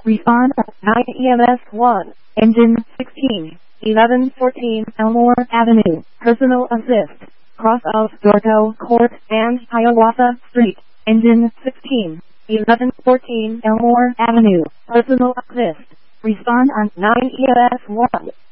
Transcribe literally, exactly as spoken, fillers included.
Respond at nine E M S one, engine sixteen, eleven fourteen Elmore Avenue, personal assist, cross of Dorto Court and Hiawatha Street, engine sixteen, eleven fourteen Elmore Avenue, personal assist. Respond on nine E M S one.